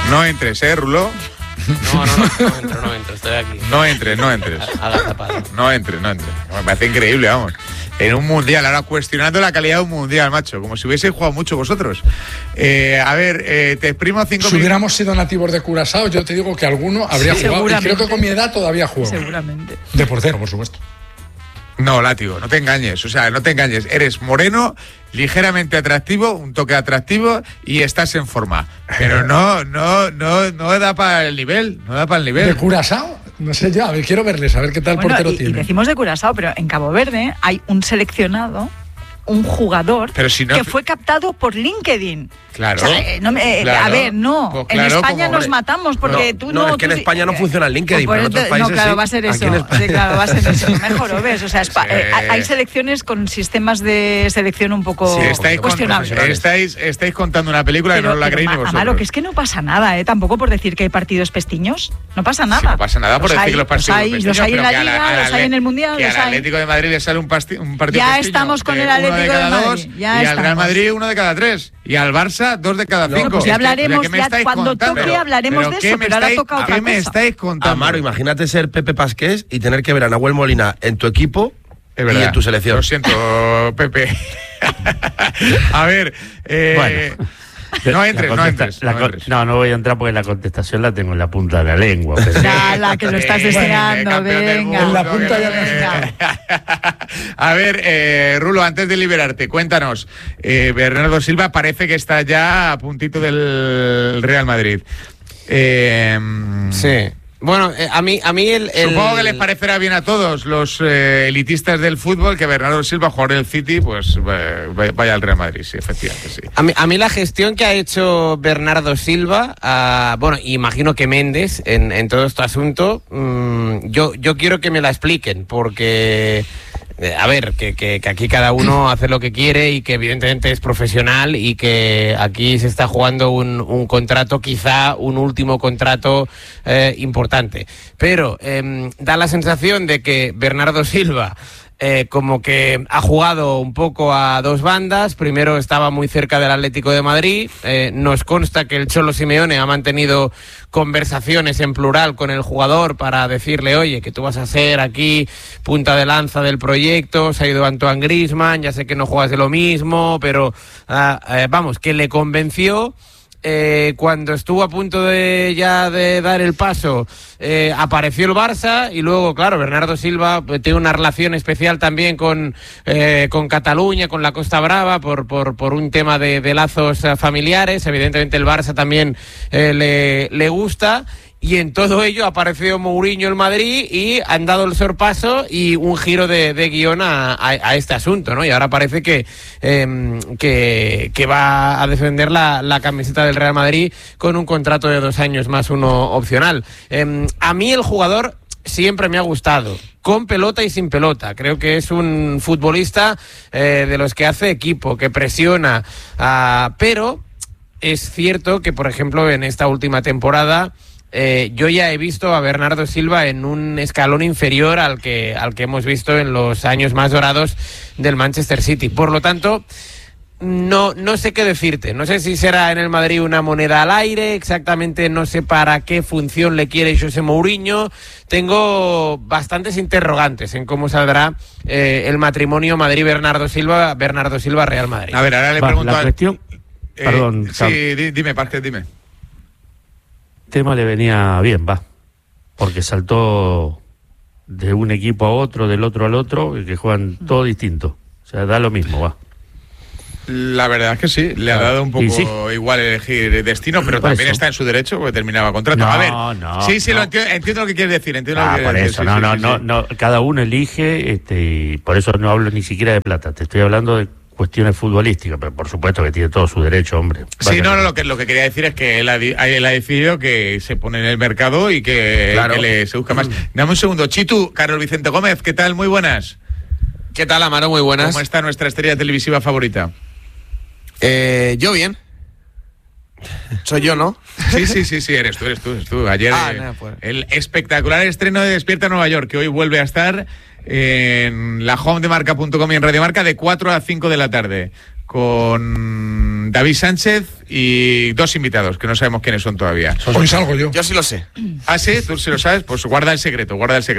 No entres, Rulo. No entro, estoy aquí. No entres. Agazapado. No entres. Me parece increíble, vamos. En un mundial, ahora cuestionando la calidad de un mundial, macho, como si hubieseis jugado mucho vosotros. A ver, te exprimo 5 minutos. Si hubiéramos sido nativos de Curazao, yo te digo que alguno habría jugado. Y creo que con mi edad todavía juego. Seguramente. De portero, por supuesto. No, látigo, no te engañes. O sea, no te engañes. Eres moreno, ligeramente atractivo, un toque atractivo y estás en forma. Pero no da para el nivel. No da para el nivel. ¿De Curazao? No sé yo, a ver, quiero verles, a ver qué tal portero tiene. Y decimos de Curazao, pero en Cabo Verde hay un seleccionado, un jugador, que fue captado por LinkedIn. Claro. O sea, claro. A ver, no. Pues claro, en España nos matamos porque tú no. Es que en España no funciona el LinkedIn, pero en otros países. No, claro, va a ser eso. Sí, claro, va a ser eso. Mejor lo ves. O sea, hay selecciones con sistemas de selección un poco cuestionables. Estáis contando una película pero, que no la creéis ni vosotros. Amaro, que es que no pasa nada, tampoco por decir que hay partidos pestiños. No pasa nada. Sí, no pasa nada por decir que los partidos pestiños. Los hay en la Liga, los hay en el Mundial. Que al Atlético de Madrid le sale un partido ya pestiño. Estamos con el Atlético de Madrid. Y al Real Madrid 1 de cada 3. Y al Barça 2 de cada 5. Pues ya hablaremos, cuando toque hablaremos de eso, pero ahora toca otra cosa. ¿Qué me estáis contando? Amaro, imagínate ser Pepe Pasqués y tener que ver a Nahuel Molina en tu equipo y en tu selección. Lo siento, Pepe. A ver, bueno. No entres. No voy a entrar porque la contestación la tengo en la punta de la lengua. La que lo estás deseando, venga. En la punta de la lengua. A ver, Rulo, antes de liberarte, cuéntanos. Bernardo Silva parece que está ya a puntito del Real Madrid. Sí. Bueno, a mí Supongo que les parecerá bien a todos los elitistas del fútbol que Bernardo Silva, jugador del City, pues vaya al Real Madrid, sí, efectivamente, sí. A mí la gestión que ha hecho Bernardo Silva, bueno, imagino que Méndez en todo este asunto, yo quiero que me la expliquen, porque... A ver, que aquí cada uno hace lo que quiere y que evidentemente es profesional y que aquí se está jugando un contrato, quizá un último contrato importante. Pero da la sensación de que Bernardo Silva como que ha jugado un poco a dos bandas. Primero estaba muy cerca del Atlético de Madrid. Nos consta que el Cholo Simeone ha mantenido conversaciones en plural con el jugador para decirle, oye, que tú vas a ser aquí punta de lanza del proyecto. Se ha ido Antoine Griezmann, ya sé que no juegas de lo mismo, pero vamos, que le convenció. Cuando estuvo a punto de dar el paso, apareció el Barça y luego, claro, Bernardo Silva tiene una relación especial también con Cataluña, con la Costa Brava, por un tema de lazos familiares. Evidentemente el Barça también le gusta. Y en todo ello apareció Mourinho en Madrid y han dado el sorpaso y un giro de guión a este asunto, ¿no? Y ahora parece que va a defender la camiseta del Real Madrid con un contrato de 2 años más uno opcional. A mí el jugador siempre me ha gustado, con pelota y sin pelota. Creo que es un futbolista de los que hace equipo, que presiona, pero es cierto que, por ejemplo, en esta última temporada yo ya he visto a Bernardo Silva en un escalón inferior al que hemos visto en los años más dorados del Manchester City. Por lo tanto, no sé qué decirte. No sé si será en el Madrid una moneda al aire, exactamente no sé para qué función le quiere José Mourinho. Tengo bastantes interrogantes en cómo saldrá el matrimonio Madrid-Bernardo Silva-Real Madrid. A ver, ahora le pregunto la cuestión... Perdón. Sí, dime, Parque, dime. El tema le venía bien, porque saltó de un equipo a otro, del otro al otro, y que juegan todo distinto. O sea, da lo mismo, La verdad es que sí, le ha dado un poco igual elegir destino, pero también está en su derecho porque terminaba contrato. Lo entiendo lo que quieres decir. Cada uno elige, y por eso no hablo ni siquiera de plata, te estoy hablando de cuestiones futbolísticas, pero por supuesto que tiene todo su derecho, hombre. Sí, lo que quería decir es que él ha decidido que se pone en el mercado y que se busca más. Dame un segundo. Chitu, Carlos Vicente Gómez, ¿qué tal? Muy buenas. ¿Qué tal, Amaro? Muy buenas. ¿Cómo está nuestra estrella televisiva favorita? Yo bien. Soy yo, ¿no? Sí, eres tú. Ayer el espectacular estreno de Despierta Nueva York, que hoy vuelve a estar en la home de marca.com y en Radio Marca de 4 a 5 de la tarde, con David Sánchez y 2 invitados, que no sabemos quiénes son todavía. Hoy salgo yo. Yo sí lo sé. ¿Ah, sí? ¿Tú sí lo sabes? Pues guarda el secreto.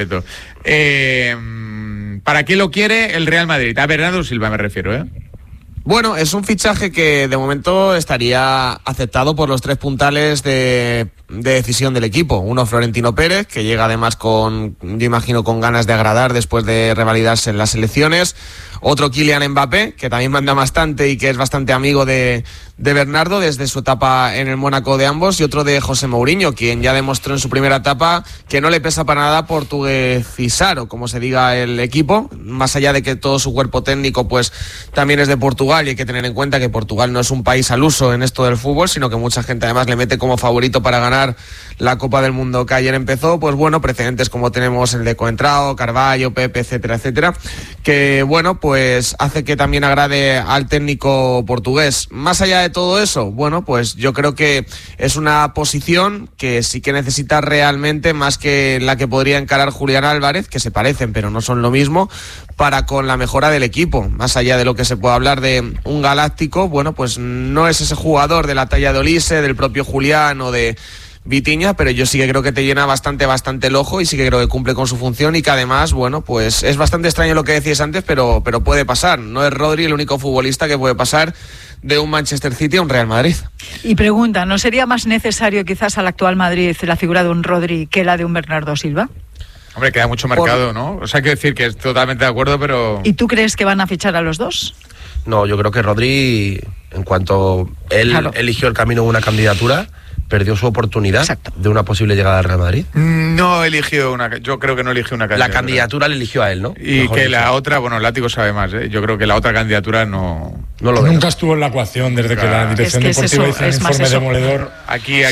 ¿Para qué lo quiere el Real Madrid? A Bernardo Silva me refiero, ¿eh? Bueno, es un fichaje que de momento estaría aceptado por los 3 puntales de decisión del equipo. Uno, Florentino Pérez, que llega además yo imagino con ganas de agradar después de revalidarse en las elecciones. Otro, Kylian Mbappé, que también manda bastante y que es bastante amigo de Bernardo desde su etapa en el Mónaco de ambos. Y otro de José Mourinho, quien ya demostró en su primera etapa que no le pesa para nada portuguesizar, o como se diga el equipo, más allá de que todo su cuerpo técnico pues también es de Portugal, y hay que tener en cuenta que Portugal no es un país al uso en esto del fútbol, sino que mucha gente además le mete como favorito para ganar la Copa del Mundo que ayer empezó. Pues bueno, precedentes como tenemos el de Coentrao, Carvalho, Pepe, etcétera, etcétera, que bueno, pues hace que también agrade al técnico portugués. Más allá de todo eso, bueno, pues yo creo que es una posición que sí que necesita realmente, más que la que podría encarar Julián Álvarez, que se parecen pero no son lo mismo, para con la mejora del equipo. Más allá de lo que se puede hablar de un galáctico, bueno, pues no es ese jugador de la talla de Olise, del propio Julián o de Vitinha, pero yo sí que creo que te llena bastante el ojo, y sí que creo que cumple con su función, y que además, bueno, pues es bastante extraño lo que decías antes, pero puede pasar. No es Rodri el único futbolista que puede pasar de un Manchester City a un Real Madrid. Y pregunta, ¿no sería más necesario quizás al actual Madrid la figura de un Rodri que la de un Bernardo Silva? Hombre, queda mucho mercado, ¿no? O sea, hay que decir que es totalmente de acuerdo, pero... ¿Y tú crees que van a fichar a los dos? No, yo creo que Rodri, en cuanto él eligió el camino de una candidatura, perdió su oportunidad. Exacto. De una posible llegada al Real Madrid. No eligió yo creo que no eligió una candidatura. La candidatura le eligió a él, ¿no? Y mejor que dicho. La otra, bueno, Látigo sabe más, ¿eh? Yo creo que la otra candidatura no lo nunca estuvo en la ecuación desde que la dirección deportiva hizo un informe demoledor. Aquí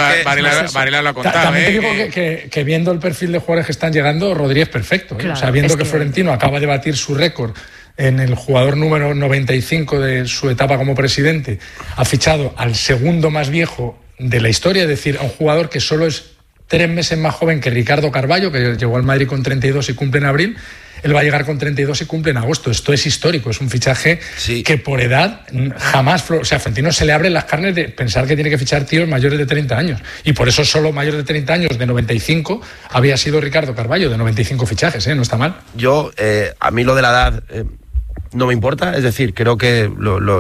Varela lo ha contado. También te digo que viendo el perfil de jugadores que están llegando, Rodri es perfecto. Claro, o sea, viendo que Florentino acaba de batir su récord en el jugador número 95 de su etapa como presidente, ha fichado al segundo más viejo de la historia, es decir, a un jugador que solo es 3 meses más joven que Ricardo Carvalho, que llegó al Madrid con 32 y cumple en abril. Él va a llegar con 32 y cumple en agosto. Esto es histórico, es un fichaje que por edad jamás... O sea, a Florentino se le abren las carnes de pensar que tiene que fichar tíos mayores de 30 años. Y por eso solo mayor de 30 años, de 95, había sido Ricardo Carvalho, de 95 fichajes, no está mal. Yo, a mí lo de la edad... no me importa, es decir, creo que no me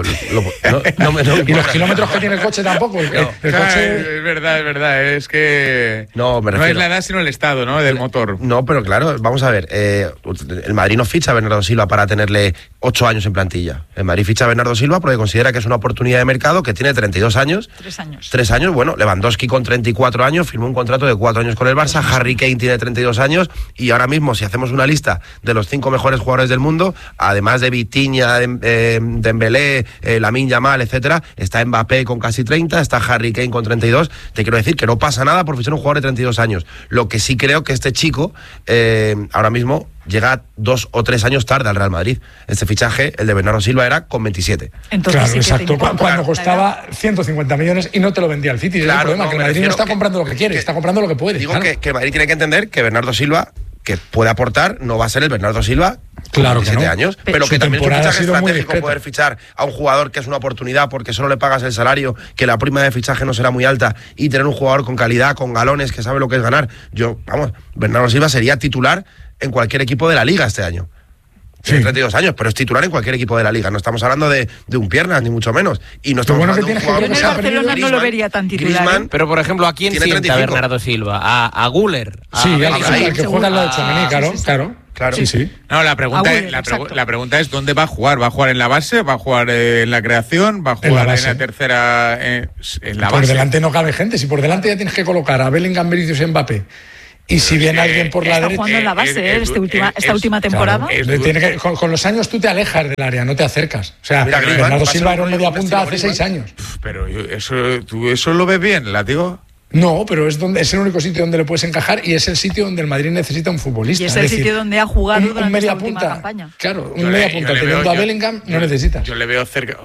y los kilómetros que tiene el coche tampoco. El coche... Es verdad, es que no es la edad sino el estado, ¿no? Del motor. No, pero claro, vamos a ver, el Madrid no ficha a Bernardo Silva para tenerle 8 años en plantilla. El Madrid ficha a Bernardo Silva porque considera que es una oportunidad de mercado, que tiene 32 años. 3 años, bueno, Lewandowski con 34 años firmó un contrato de 4 años con el Barça, Harry Kane tiene 32 años, y ahora mismo, si hacemos una lista de los 5 mejores jugadores del mundo, además de Vitinha, Dembélé, Lamine Yamal, etcétera, está Mbappé con casi 30, está Harry Kane con 32. Te quiero decir que no pasa nada por fichar un jugador de 32 años. Lo que sí creo que este chico ahora mismo llega 2 o 3 años tarde al Real Madrid. Este fichaje, el de Bernardo Silva, era con 27. Entonces, claro, exacto. Cuando costaba 150 millones y no te lo vendía el City. Claro, el problema, que el Madrid no está comprando lo que quiere, está comprando lo que puede. Digo que el Madrid tiene que entender que Bernardo Silva, que puede aportar, no va a ser el Bernardo Silva claro con 17 años, pero que también es un fichaje estratégico poder fichar a un jugador que es una oportunidad porque solo le pagas el salario, que la prima de fichaje no será muy alta, y tener un jugador con calidad, con galones, que sabe lo que es ganar. Bernardo Silva sería titular en cualquier equipo de la Liga este año. Tiene 32 años, pero es titular en cualquier equipo de la Liga. No estamos hablando de un piernas, ni mucho menos. Y no estamos hablando de un jugador... Yo en el Barcelona no lo vería tan titular. Griezmann, pero, por ejemplo, ¿a quién sienta Bernardo Silva? ¿A Güler? Al que juega en la de Tchouaméni, claro. Sí. No, la pregunta es ¿dónde va a jugar? ¿Va a jugar en la base? ¿Va a jugar en la creación? ¿Va a jugar en la tercera? En la base. Por delante no cabe gente. Si por delante ya tienes que colocar a Bellingham, Vinicius y Mbappé, y si viene alguien por la derecha... Está jugando en la base, esta última temporada. Claro, con los años tú te alejas del área, no te acercas. O sea, Bernardo Silva era un media punta hace 6 años. Pero ¿tú eso lo ves bien, Látigo? No, pero es el único sitio donde le puedes encajar, y es el sitio donde el Madrid necesita un futbolista. Y es el sitio donde ha jugado durante esta última campaña. Claro, un media punta teniendo a Bellingham no necesitas. Yo le veo cerca...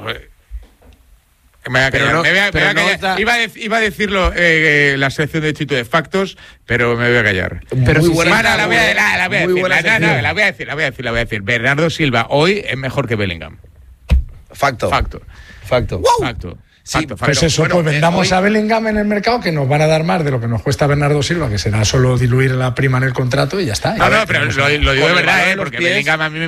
Me voy a callar. Iba a decirlo la sección de Chito de Factos, pero me voy a callar. Pero la voy a decir. Bernardo Silva hoy es mejor que Bellingham. Facto. Facto. Sí, pues eso, bueno, pues vendamos a Bellingham en el mercado, que nos van a dar más de lo que nos cuesta Bernardo Silva, que será solo diluir la prima en el contrato y ya está. Pero lo digo de verdad, porque Bellingham a mí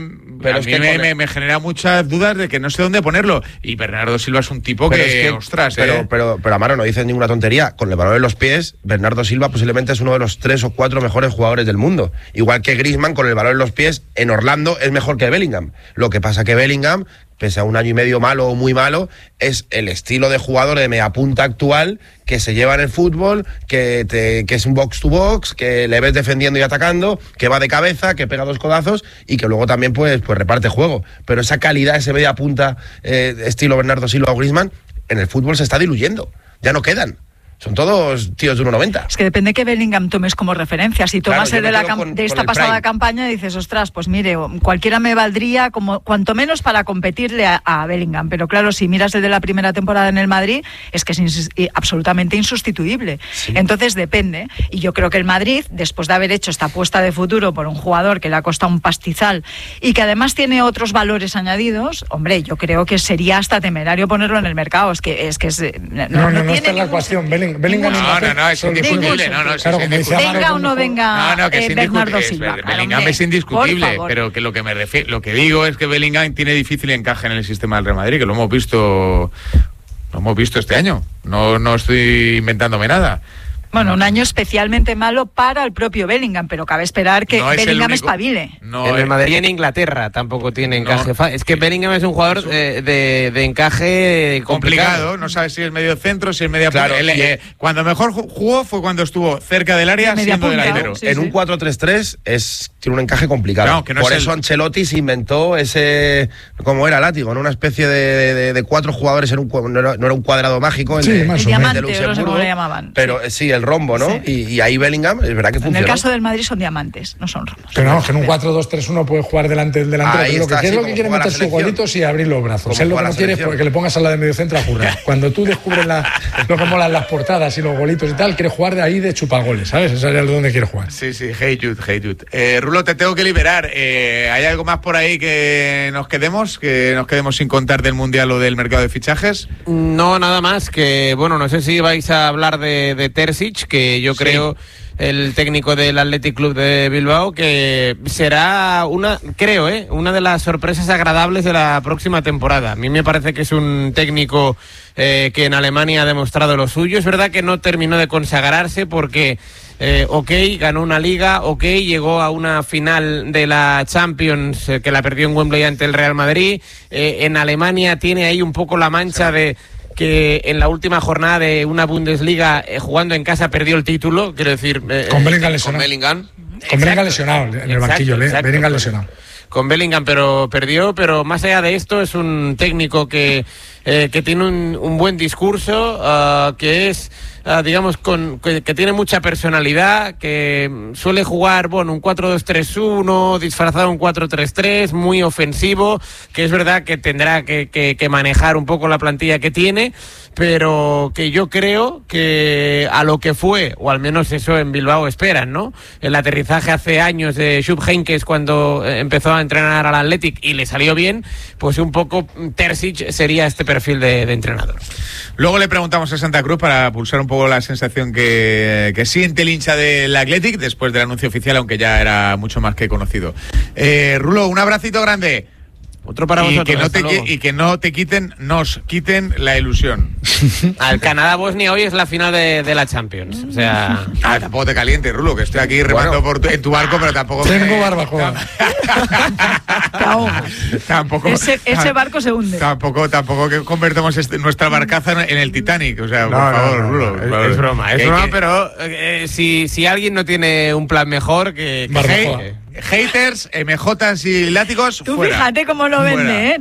me genera muchas dudas de que no sé dónde ponerlo. Y Bernardo Silva es un tipo ostras. Pero Amaro, no dices ninguna tontería. Con el balón en los pies, Bernardo Silva posiblemente es uno de los 3 o 4 mejores jugadores del mundo. Igual que Griezmann, con el balón en los pies, en Orlando es mejor que Bellingham. Lo que pasa que Bellingham, pese a un año y medio malo o muy malo, es el estilo de jugador de mediapunta actual que se lleva en el fútbol, que es un box to box, que le ves defendiendo y atacando, que va de cabeza, que pega 2 codazos y que luego también pues reparte juego. Pero esa calidad, ese mediapunta estilo Bernardo Silva o Griezmann, en el fútbol se está diluyendo. Ya no quedan. Son todos tíos de 1,90. Es que depende que Bellingham tomes como referencia. Si tomas el de esta pasada campaña, dices, ostras, pues mire, cualquiera me valdría, como cuanto menos para competirle a Bellingham. Pero claro, si miras el de la primera temporada en el Madrid, es que es absolutamente insustituible. Sí. Entonces depende. Y yo creo que el Madrid, después de haber hecho esta apuesta de futuro por un jugador que le ha costado un pastizal y que además tiene otros valores añadidos, hombre, yo creo que sería hasta temerario ponerlo en el mercado. No está en la ecuación. Bellingham no, es indiscutible. Claro, venga o no venga Bernardo Silva. Bellingham es indiscutible, pero que lo que me refiero, lo que digo es que Bellingham tiene difícil encaje en el sistema del Real Madrid, que lo hemos visto este año. No estoy inventándome nada. Bueno, un año especialmente malo para el propio Bellingham, pero cabe esperar que Bellingham espabile. En el Madrid y en Inglaterra tampoco tiene encaje. Es que Bellingham es un jugador de encaje complicado. No sabes si es medio centro, si es media punta. Cuando mejor jugó fue cuando estuvo cerca del área siendo delantero. En un 4-3-3 tiene un encaje complicado. Por eso Ancelotti se inventó ese, como era látigo, ¿no? Una especie de 4 jugadores no era un cuadrado mágico. El diamante, no sé cómo le llamaban. Pero sí, el rombo, ¿no? Sí. Y ahí Bellingham, es verdad que funciona. En el caso del Madrid son diamantes, no son rombos. Pero no, que en un 4-2-3-1 puede jugar delante del delantero. Lo que quiere meter sus golitos y abrir los brazos. Él lo que no quiere es porque le pongas a la de medio centro a currar. Cuando tú descubres lo que molan las portadas y los golitos y tal, quiere jugar de ahí de chupagoles, ¿sabes? Eso es donde quiere jugar. Sí, hey Jude. Rulo, te tengo que liberar. ¿Hay algo más por ahí que nos quedemos sin contar del Mundial o del mercado de fichajes? No, nada más. Que, bueno, no sé si vais a hablar de Terzic, que yo creo, el técnico del Athletic Club de Bilbao, que será una de las sorpresas agradables de la próxima temporada. A mí me parece que es un técnico que en Alemania ha demostrado lo suyo. Es verdad que no terminó de consagrarse porque ganó una liga, llegó a una final de la Champions que la perdió en Wembley ante el Real Madrid. En Alemania tiene ahí un poco la mancha de que en la última jornada de una Bundesliga jugando en casa perdió el título, quiero decir, con Bellingham lesionado en el banquillo, Bellingham lesionado. Con Bellingham, pero perdió, pero más allá de esto es un técnico que tiene un buen discurso, que es digamos que tiene mucha personalidad, que suele jugar un 4-2-3-1 disfrazado un 4-3-3, muy ofensivo, que es verdad que tendrá que manejar un poco la plantilla que tiene, pero que yo creo que a lo que fue, o al menos eso en Bilbao esperan, ¿no? El aterrizaje hace años de Jupp Heynckes cuando empezó a entrenar al Athletic y le salió bien, pues un poco Terzic sería este perfil de entrenador. Luego le preguntamos a Santa Cruz para pulsar un poco la sensación que siente el hincha del Athletic después del anuncio oficial, aunque ya era mucho más que conocido. Rulo, un abracito grande. Otro para vosotros. Que nos quiten la ilusión. Al Canadá-Bosnia hoy es la final de la Champions. O sea, tampoco te calientes, Rulo, que estoy aquí remando en tu barco, pero tampoco. Tengo barbacoa. Tampoco. Ese barco se hunde. Tampoco que convertamos nuestra barcaza en el Titanic. O sea, por favor, Rulo. Es broma, pero si alguien no tiene un plan mejor que haters, MJs y látigos. Tú fuera. Fíjate cómo lo vende,